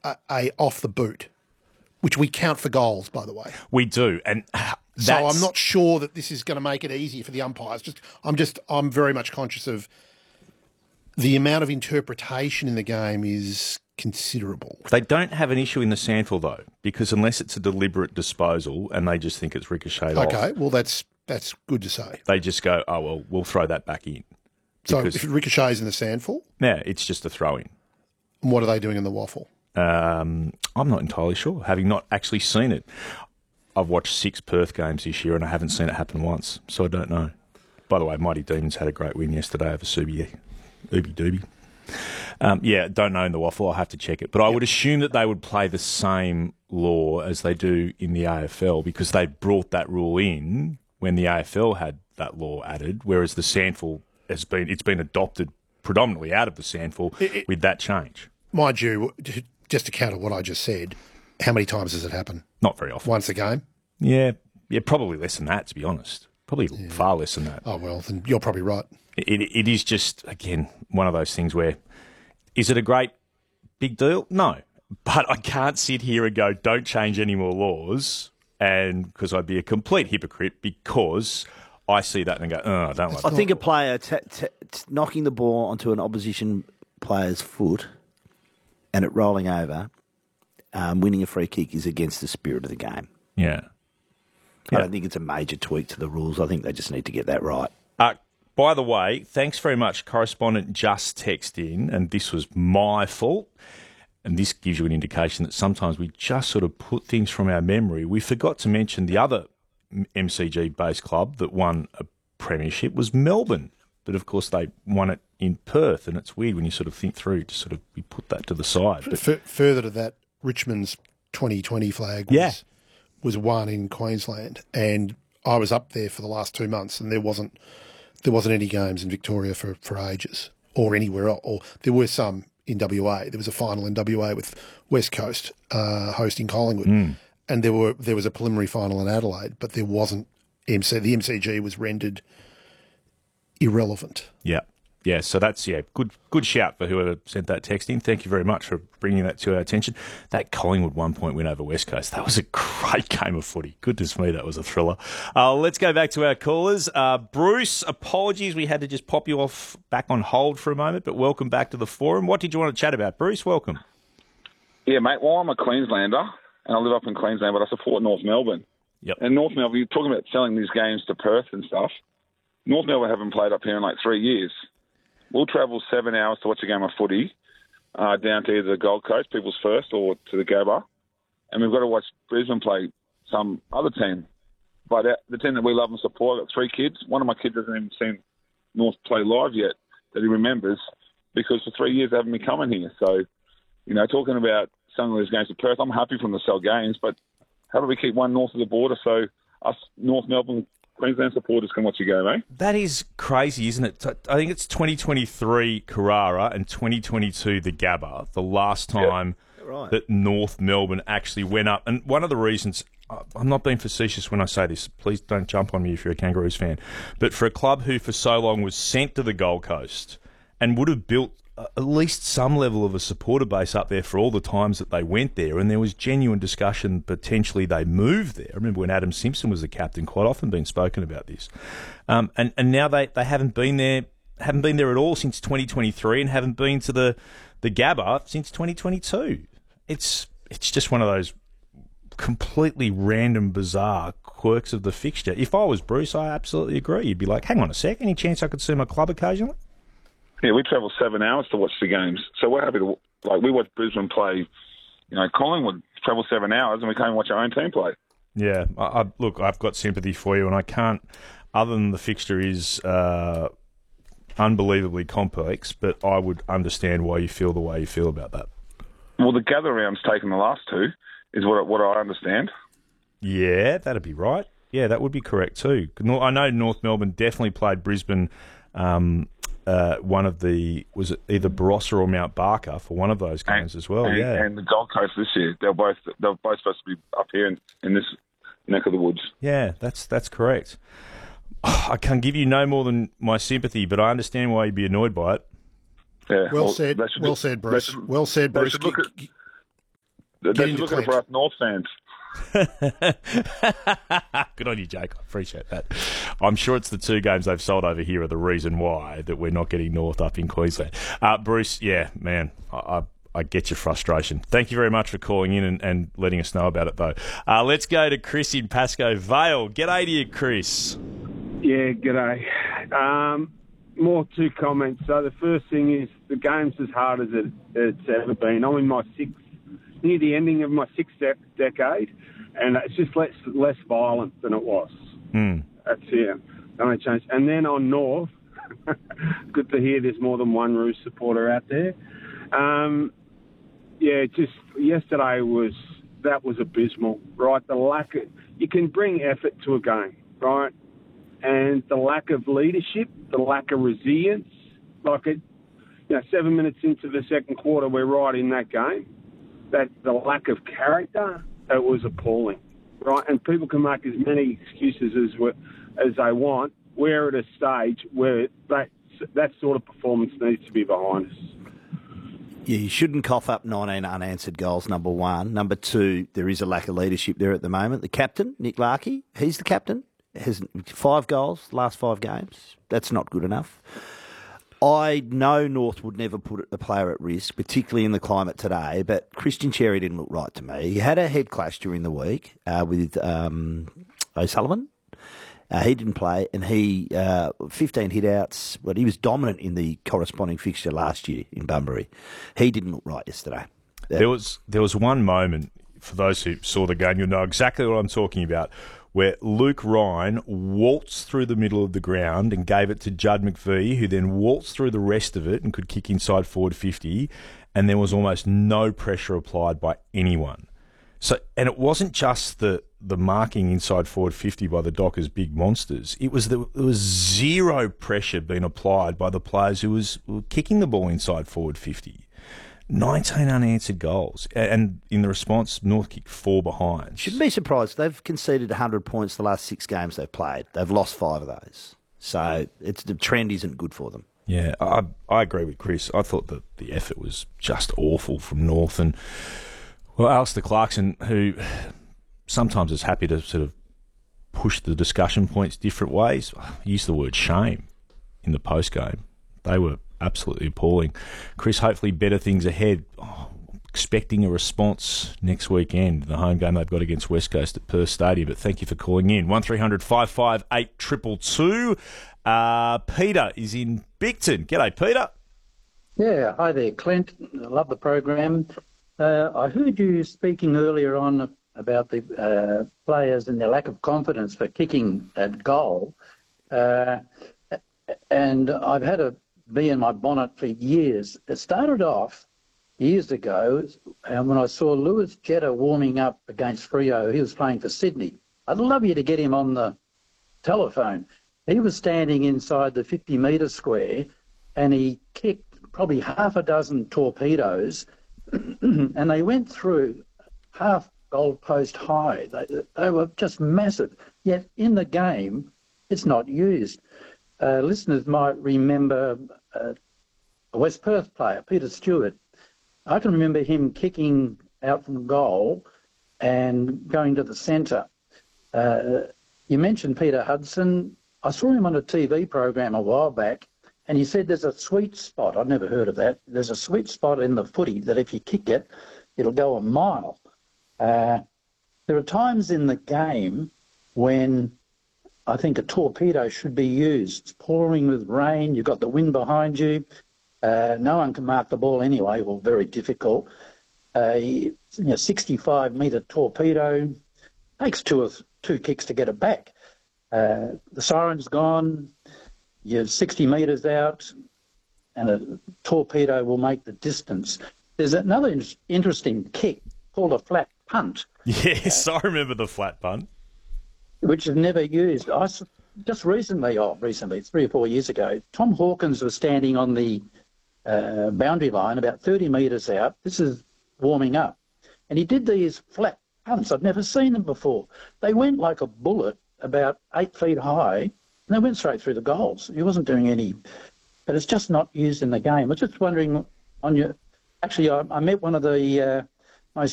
a off the boot, which we count for goals, by the way. We do, and so I'm not sure that this is going to make it easier for the umpires. I'm very much conscious of the amount of interpretation in the game is considerable. They don't have an issue in the SANFL, though, because unless it's a deliberate disposal and they just think it's ricocheted off. Okay, well, that's good to say. They just go, oh, well, we'll throw that back in. So if it ricochets in the SANFL? Yeah, it's just a throw-in. And what are they doing in the waffle? I'm not entirely sure, having not actually seen it. I've watched 6 Perth games this year and I haven't seen it happen once, so I don't know. By the way, Mighty Demons had a great win yesterday over Ubi Doobie. Don't know in the waffle. I'll have to check it. But I would assume that they would play the same law as they do in the AFL because they brought that rule in when the AFL had that law added, whereas the SANFL it's been adopted predominantly out of the SANFL with that change. Mind you, just to counter what I just said, how many times does it happen? Not very often. Once a game? Yeah, probably less than that, to be honest. Probably far less than that. Oh, well, then you're probably right. It is just, again, one of those things where, is it a great big deal? No. But I can't sit here and go, don't change any more laws, and because I'd be a complete hypocrite because I see that and go, oh, I don't like that. I think a player knocking the ball onto an opposition player's foot and it rolling over, winning a free kick is against the spirit of the game. Yeah. I don't think it's a major tweak to the rules. I think they just need to get that right. By the way, thanks very much. Correspondent just texted in, and this was my fault. And this gives you an indication that sometimes we just sort of put things from our memory. We forgot to mention the other MCG-based club that won a premiership was Melbourne. But, of course, they won it in Perth, and it's weird when you sort of think through to sort of we put that to the side. But further to that, Richmond's 2020 flag was won in Queensland, and I was up there for the last 2 months, and there wasn't any games in Victoria for ages or anywhere else. Or there were some in WA. There was a final in WA with West Coast hosting Collingwood, and there was a preliminary final in Adelaide, but there wasn't the MCG was rendered irrelevant. Yeah, so that's good shout for whoever sent that text in. Thank you very much for bringing that to our attention. That Collingwood 1-point win over West Coast, that was a great game of footy. Goodness me, that was a thriller. Let's go back to our callers. Bruce, apologies, we had to just pop you off back on hold for a moment, but welcome back to the forum. What did you want to chat about? Bruce, welcome. Yeah, mate, well, I'm a Queenslander, and I live up in Queensland, but I support North Melbourne. Yep. And North Melbourne, you're talking about selling these games to Perth and stuff. North Melbourne haven't played up here in like 3 years. We'll travel 7 hours to watch a game of footy down to either the Gold Coast, People's First, or to the Gabba. And we've got to watch Brisbane play some other team. But the team that we love and support, I've got 3 kids. One of my kids hasn't even seen North play live yet that he remembers because for 3 years they haven't been coming here. So, talking about selling these games to Perth, I'm happy for them to sell games, but how do we keep one north of the border so us North Melbourne Queensland supporters can watch you go, mate? That is crazy, isn't it? I think it's 2023 Carrara and 2022 the Gabba, the last time that North Melbourne actually went up. And one of the reasons, I'm not being facetious when I say this, please don't jump on me if you're a Kangaroos fan, but for a club who for so long was sent to the Gold Coast and would have built at least some level of a supporter base up there for all the times that they went there, and there was genuine discussion potentially they moved there. I remember when Adam Simpson was the captain, quite often been spoken about this. And now they haven't been there at all since 2023 and haven't been to the Gabba since 2022. It's just one of those completely random, bizarre quirks of the fixture. If I was Bruce, I absolutely agree. You'd be like, hang on a sec, any chance I could see my club occasionally? Yeah, we travel 7 hours to watch the games. So we're happy to, we watch Brisbane play, Collingwood travel 7 hours and we can't watch our own team play. Yeah, look, I've got sympathy for you and I can't, other than the fixture is unbelievably complex, but I would understand why you feel the way you feel about that. Well, the gather round's taken the last 2, is what I understand. Yeah, that'd be right. Yeah, that would be correct too. I know North Melbourne definitely played Brisbane. One of was it either Barossa or Mount Barker for one of those games as well. And the Gold Coast this year, they're both supposed to be up here in this neck of the woods. Yeah, that's correct. I can give you no more than my sympathy, but I understand why you'd be annoyed by it. Yeah, well said, Bruce. Well said, Bruce. They're looking for us North fans. Good on you, Jake. I appreciate that. I'm sure it's the 2 games they've sold over here are the reason why that we're not getting North up in Queensland. Bruce, yeah, man, I get your frustration. Thank you very much for calling in and letting us know about it, though. Let's go to Chris in Pascoe Vale. G'day to you, Chris. Yeah, g'day. More 2 comments. So the first thing is the game's as hard as it's ever been. I'm in my near the ending of my 6th decade, and it's just less violent than it was. That's the only change. And then on North, good to hear there's more than one Roos supporter out there. Just yesterday was abysmal, right? The lack of, you can bring effort to a game, right? And the lack of leadership, the lack of resilience, 7 minutes into the second quarter, we're right in that game. That the lack of character, it was appalling, right? And people can make as many excuses as they want. We're at a stage where that sort of performance needs to be behind us. Yeah, you shouldn't cough up 19 unanswered goals, number 1. Number 2, there is a lack of leadership there at the moment. The captain, Nick Larkey, he's the captain, has 5 goals, last 5 games. That's not good enough. I know North would never put a player at risk, particularly in the climate today, but Christian Cherry didn't look right to me. He had a head clash during the week with O'Sullivan. He didn't play, and he 15 hit-outs, but he was dominant in the corresponding fixture last year in Bunbury. He didn't look right yesterday. There was one moment, for those who saw the game, you'll know exactly what I'm talking about, where Luke Ryan waltzed through the middle of the ground and gave it to Judd McVie, who then waltzed through the rest of it and could kick inside forward 50, and there was almost no pressure applied by anyone. So, and it wasn't just the marking inside forward 50 by the Dockers big monsters. There was zero pressure being applied by the players who were kicking the ball inside forward 50. 19 unanswered goals. And in the response, North kicked 4 behind. Shouldn't be surprised. They've conceded 100 points the last 6 games they've played. They've lost 5 of those. So the trend isn't good for them. Yeah, I agree with Chris. I thought that the effort was just awful from North. And, well, Alistair Clarkson, who sometimes is happy to sort of push the discussion points different ways, used the word shame in the post-game. They were absolutely appalling. Chris, hopefully better things ahead. Expecting a response next weekend, the home game they've got against West Coast at Perth Stadium. But thank you for calling in. 1300 558 222. Peter is in Bigton. G'day, Peter. Yeah, hi there, Clint. I love the program. I heard you speaking earlier on about the players and their lack of confidence for kicking at goal. And I've had a bee in my bonnet for years. It started off years ago when I saw Lewis Jetta warming up against Freo. He was playing for Sydney. I'd love you to get him on the telephone. He was standing inside the 50-metre square and he kicked probably half a dozen torpedoes and they went through half goal post high. They were just massive. Yet in the game, it's not used. Listeners might remember a West Perth player, Peter Stewart. I can remember him kicking out from goal and going to the centre. You mentioned Peter Hudson. I saw him on a TV program a while back, and he said there's a sweet spot. I'd never heard of that. There's a sweet spot in the footy that if you kick it, it'll go a mile. There are times in the game when I think a torpedo should be used. It's pouring with rain. You've got the wind behind you. No one can mark the ball anyway, or very difficult. 65-metre torpedo takes two kicks to get it back. The siren's gone. You're 60 metres out, and a torpedo will make the distance. There's another interesting kick called a flat punt. Yes, I remember the flat punt. Which is never used. Just recently, 3 or 4 years ago, Tom Hawkins was standing on the boundary line about 30 metres out. This is warming up. And he did these flat punts. I'd never seen them before. They went like a bullet about 8 feet high, and they went straight through the goals. He wasn't doing any... But it's just not used in the game. I was just wondering on your... Actually, I met one of the